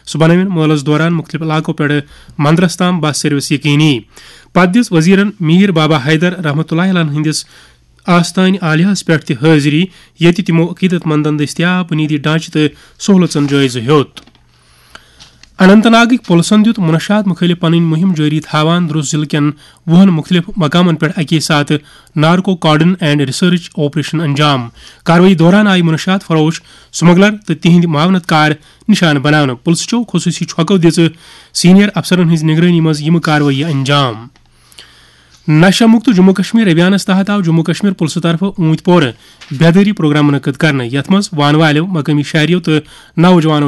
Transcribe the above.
सह बनविन मॉलस दौरान मुख्तलिफ इलाकों पे मंदिरस ताम बस सर्विस यकीनी। पत दिस वजीरन मीर बाबा हैदर रहमतुल्लाहि अलैह हंदिस आस्तान आलियास पे हाजिरी ये तमो अकीदतमंदन दस्तियाब बुनियादी ढांचे तो सहूलतन जायजा हेत। अनंतनाग पुलिसन दुत मुनशात मुखालिफ पन मुहिम जारी थावान द्रुस जिले कन 20 मुख्तलिफ मकामन पे अके साथ नार्को कार्डन एंड रिसर्च ऑपरेशन अंजाम। कार्रवाई दौरान आई मुनशात फरोश स्मगलर तो तिहंद मावनतकार निशान बनाने। पुलिसो खसूसी छक्को दिज सीनियर अफसरन हज निगरानी मज यम कार्रवाई अंजाम। नशा मुक्त जम्मू कश्मीर अभियान तहत आव जम्मू कश्मीर पुलिस तरफ ऊंतपोर बेदारी प्रोग्राम मुनद कर यथ मज वान वालों मकामी शहरियों तो नौजवानों